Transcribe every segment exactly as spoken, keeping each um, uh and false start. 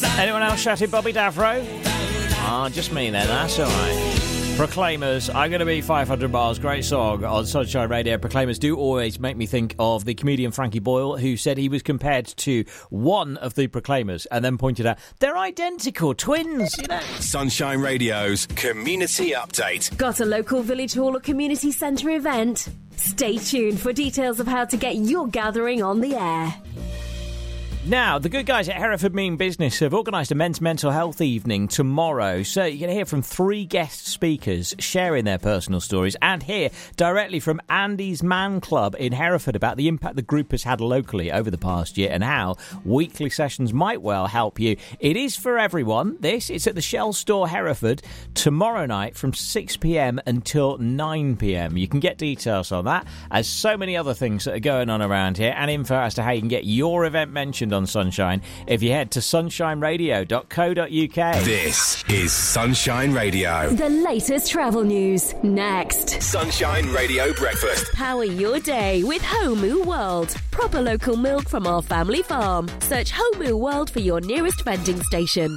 Anyone else shouting Bobby Davro? Ah, just me then, that's all right. Proclaimers, I'm going to be five hundred miles. Great song on Sunshine Radio. Proclaimers do always make me think of the comedian Frankie Boyle, who said he was compared to one of the Proclaimers and then pointed out they're identical twins, you know. Sunshine Radio's Community Update. Got a local village hall or community centre event? Stay tuned for details of how to get your gathering on the air. Now, the good guys at Hereford Mean Business have organised a men's mental health evening tomorrow. So you're going to hear from three guest speakers sharing their personal stories and hear directly from Andy's Man Club in Hereford about the impact the group has had locally over the past year and how weekly sessions might well help you. It is for everyone, this. It's at the Shell Store, Hereford, tomorrow night from six p.m. until nine p.m. You can get details on that, as so many other things that are going on around here, and info as to how you can get your event mentioned on Sunshine if you head to sunshine radio dot co dot uk. This is Sunshine Radio. The latest travel news next. Sunshine Radio Breakfast. Power your day with Homu World. Proper local milk from our family farm. Search Homu World for your nearest vending station.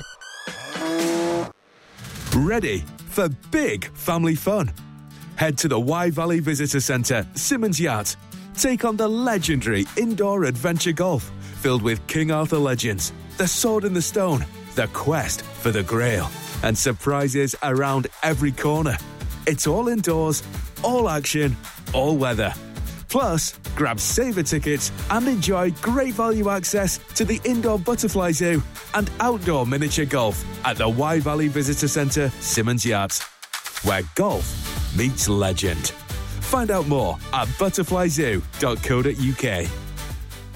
Ready for big family fun? Head to the Wye Valley Visitor Centre, Simmons Yacht. Take on the legendary indoor adventure golf filled with King Arthur legends, the Sword in the Stone, the quest for the Grail, and surprises around every corner. It's all indoors, all action, all weather. Plus, grab saver tickets and enjoy great value access to the indoor butterfly zoo and outdoor miniature golf at the Wye Valley Visitor Centre, Simmons Yacht, where golf meets legend. Find out more at butterfly zoo dot co dot uk.